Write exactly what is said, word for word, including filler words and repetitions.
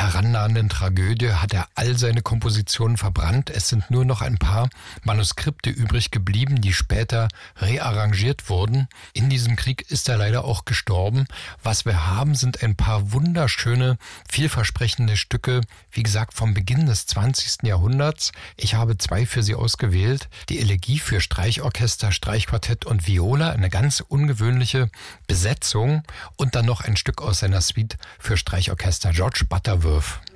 herannahenden Tragödie hat er all seine Kompositionen verbrannt. Es sind nur noch ein paar Manuskripte übrig geblieben, die später rearrangiert wurden. In diesem Krieg ist er leider auch gestorben. Was wir haben, sind ein paar wunderschöne, vielversprechende Stücke, wie gesagt, vom Beginn des zwanzigsten Jahrhunderts. Ich habe zwei für Sie ausgewählt. Die Elegie für Streichorchester, Streichquartett und Viola, eine ganz ungewöhnliche Besetzung. Und dann noch ein Stück aus seiner Suite für Streichorchester, George Butterworth.